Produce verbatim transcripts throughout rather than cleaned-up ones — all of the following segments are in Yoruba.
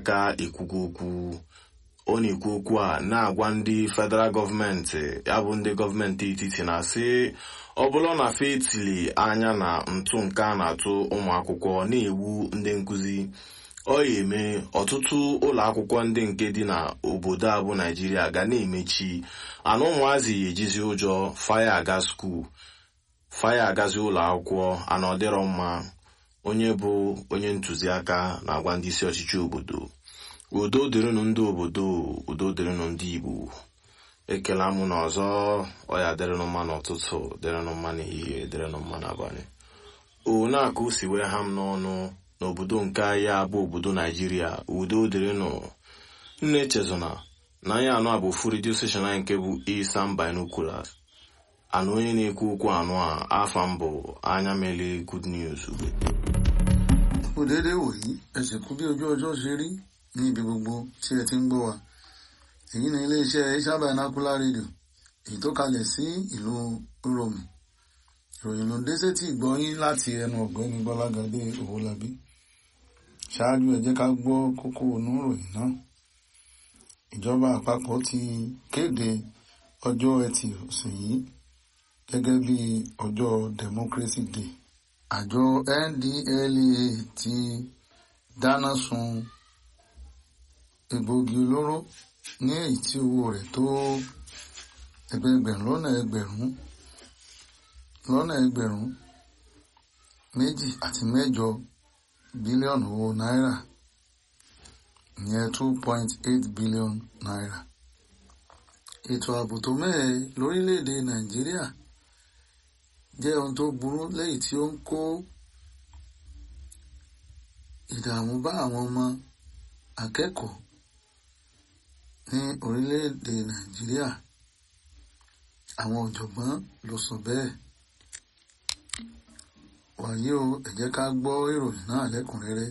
aka ekwugo okwu ọ na-ekwu okwu a na-agwa ndị federal gọọmenti ya bụ ndị gọọmenti etiti na-asị ọ bụrụ na fetili anya na ntụ nke a na-atụ ụmụ akwụkwọ na-egbu ndị nkụzi ọ ga-eme ọtụtụ ụlọ akwụkwọ ndị nke dị na obodo a bụ Naịjirịa ga na-emechi ana ụmụazị ejizi ụjọ faya aga skuul faya agazi ụlọ akwụkwọ ana ọ dịrọ mma. Onye bụ onye ntụziaka na-agwa ndị isi ọchịchị obodo udo dịrịnụ ndị obodo udo dịrịnụ ndị Igbo. Ekela mụ na ọzọ ọya dịrịnụ mma n'ụtụtụ dịrịnụ mma n'ehihie dịrịnụ mma n'abalị. O na-aka o si wee ha m n'ọnụ n'obodo nke anyị abụ obodo Naịjirịa udo dịrịnụ. Nne echezona na anyị anụ a bụ ofu redio station anyị nke bụ Isam Binoculars anụ onye na-ekwu okwu anụ a afa mbụ anya mele good news ugbe. Kò déédéé wòyí ẹsẹ̀ kú bí ojú ọjọ́ ṣe rí ní ibi gbogbo tí ẹ ti ń gbọ́ wa. Èyí ni iléeṣẹ́ Isam Binocular Radio èyí tó kalẹ̀ sí ìlú Rome. Ìròyìn ló dé sétí ìgbọ́yín láti ẹnu ọ̀gbẹ́ni Gbọ́lágadé Owólabí. Ṣáájú ẹ jẹ́ ká gbọ́ kókó inú ìròyìn náà. Ìjọba àpapọ̀ ti kéde ọjọ́ Ẹtì ọ̀sẹ̀ yìí gẹ́gẹ́ bí ọjọ́ Democracy Day. Àjọ N D L E A ti dáná sun egbògi olóró ní èyí tí owó rẹ̀ tó ẹgbẹ̀ẹgbẹ̀rún lọ́nà ẹgbẹ̀rún lọ́nà ẹgbẹ̀rún méjì àti mẹ́jọ bílíọ̀nù owó náírà ìyẹn two point eight billion naira. Ètò ààbò tó mẹ́hẹ lórílẹ̀‐èdè Nàìjíríà jẹ́ ohun tó burú lẹ́yìn tí ó ń kó ìdààmú bá àwọn ọmọ akẹ́kọ̀ọ́ ní orílẹ̀‐èdè Nàìjíríà. Àwọn ọ̀jọ̀gbọ́n ló sọ bẹ́ẹ̀. Wàyí o, ẹ jẹ́ ká gbọ́ ìròyìn náà lẹ́kùnrẹ́rẹ́.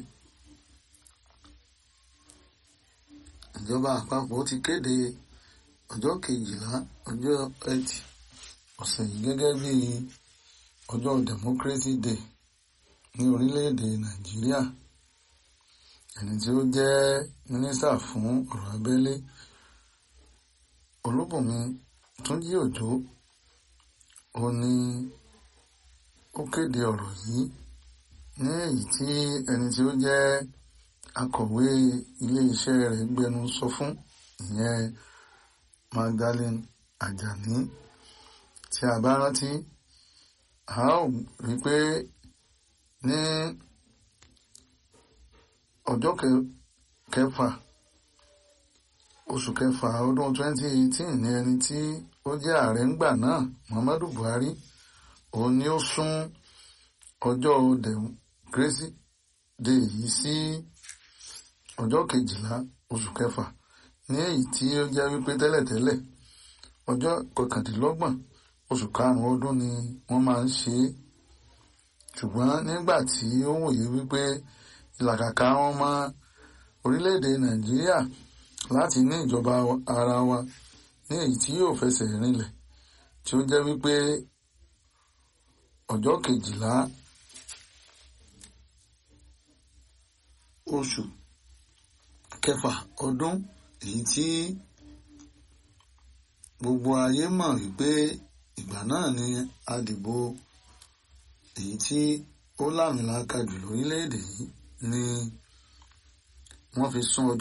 Ìjọba àpapọ̀ ti kéde ọjọ́ kejìlá ọjọ́ Ẹtì ọ̀sẹ̀ yìí gẹ́gẹ́ bí ọjọ́ Democracy Day ní orílẹ̀-èdè Nàìjíríà. Ẹni tí ó jẹ́ mínísítà fún ọ̀rọ̀ abẹ́lé Olúbùnmi Túnjí Òjó ó ní ó kéde ọ̀rọ̀ yìí ní èyí tí ẹni tí ó jẹ́ akọ̀wé ilé-iṣẹ́ rẹ̀ gbẹnu sọ fún ìyẹn Magdalene Ajani. Tí a bá rántí a ó rí pé ní ọjọ́ kẹfà oṣù kẹfà ọdún twenty eighteen ní ẹni tí ó jẹ́ ààrẹ ńgbà náà Muhammadu Buhari òun ni ó sún ọjọ́ Democracy Day yìí sí ọjọ́ kejìlá oṣù kẹfà ní èyí tí ó jẹ́ wípé tẹ́lẹ̀tẹ́lẹ̀ ọjọ́ kọkàndínlọ́gbọ̀n oṣù karùn-ún ọdún ni wọ́n máa ń ṣe é. Ṣùgbọ́n nígbà tí ó wòye wípé ìlàkàkà àwọn ọmọ orílẹ̀-èdè Nàìjíríà láti ní ìjọba ara wa ní èyí tí yóò fẹsẹ̀ rinlẹ̀ tí ó jẹ́ wípé ọjọ́ kejìlá oṣù kẹfà ọdún èyí tí gbogbo ayé mọ̀ wípé ìgbà náà ni àdìbò èyí tí ó láàmìlàaka jù lórílẹ̀-èdè yìí ni wọ́n fi sún ọjọ́